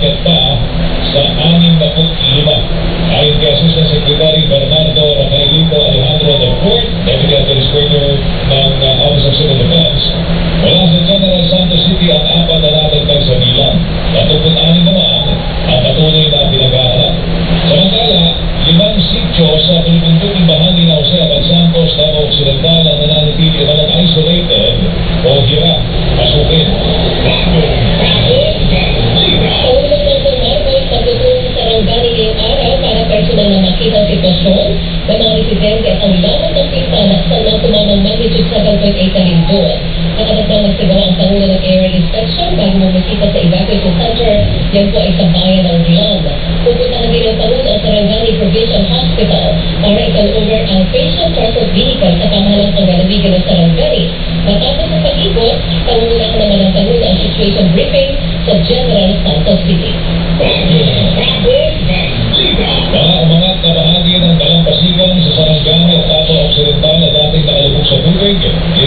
umakyat pa sa 65. Ayon kay Assistant Secretary Bernardo Rafaelito Alejandro IV, Deputy Administrator ng Office of Civil Defense, wala sa General Santos City ang 4 na natagdag sa bilang. 36 naman ang patuloy na pinag-aaral. Samantala, 5 sityo sa pinipintuting bahagi ng Jose Abad Santos, Davao Occidental ang nananatili naman isolated o hirap pasukin. Paulong ng Marcos pagtutunan sa Rangani ngayong araw para personal na makita ang sitwasyon ng mga residente at ang lamang ng pintana sa nang tumamang magnitude 7.8 na lindol. Nakatatang magsagawa ang Pangulo ng aerial inspection bago bumisita sa evacuation center. Yan po ay sa bayan ng Glan. Pupuntahan din ang Pangulo ang Sarangani Provincial Hospital para ikan-over ang patient transport vehicle sa pamahalang panglalawigan ng Sarangani. Matapos ang pag-ikot, pangunak naman ang Pangulo ang situation briefing sa General Santos City. Mga umangat na bahagi ng dalampasigan sa Sarangani at Davao Occidental na dating nakalubog sa tubig,